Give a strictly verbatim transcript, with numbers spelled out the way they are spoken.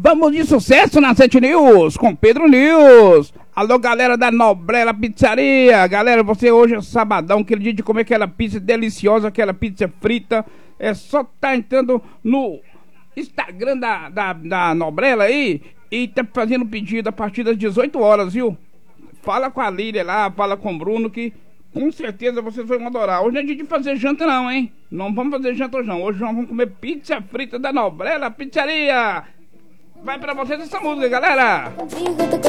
Vamos de sucesso na Sete News, com Pedro News. Alô, galera da Nobrela Pizzaria. Galera, você hoje é sabadão, aquele dia de comer aquela pizza deliciosa, aquela pizza frita. É só tá entrando no Instagram da, da, da Nobrela aí e tá fazendo pedido a partir das dezoito horas, viu? Fala com a Lília lá, fala com o Bruno que com certeza vocês vão adorar. Hoje não é dia de fazer janta não, hein? Não vamos fazer janta hoje não. Hoje nós vamos comer pizza frita da Nobrela Pizzaria. Vai pra vocês essa música, galera!